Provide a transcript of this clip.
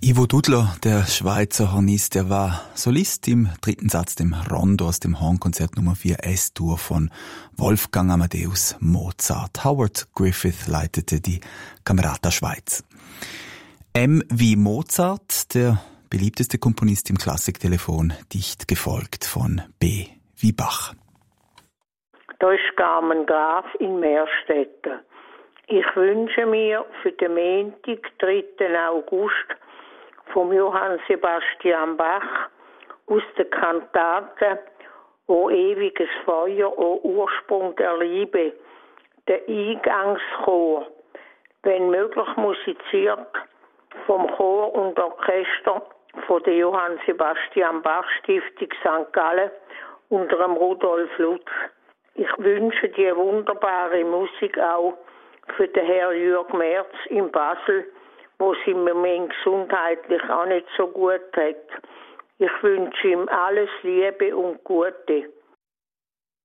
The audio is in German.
Ivo Dudler, der Schweizer Hornist, der war Solist im dritten Satz, dem Rondo aus dem Hornkonzert Nummer 4 S-Dur von Wolfgang Amadeus Mozart. Howard Griffith leitete die Camerata Schweiz. M wie Mozart, der beliebteste Komponist im Klassiktelefon, dicht gefolgt von B wie Bach. Da ist Carmen Graf in Meerstetten. Ich wünsche mir für den Montag, 3. August, vom Johann Sebastian Bach aus der Kantate O ewiges Feuer, O Ursprung der Liebe, der Eingangschor, wenn möglich musiziert vom Chor und Orchester von der Johann Sebastian Bach Stiftung St. Gallen unter dem Rudolf Lutz. Ich wünsche die wunderbare Musik auch für den Herrn Jürg Merz in Basel, wo es im Moment gesundheitlich auch nicht so gut hat. Ich wünsche ihm alles Liebe und Gute.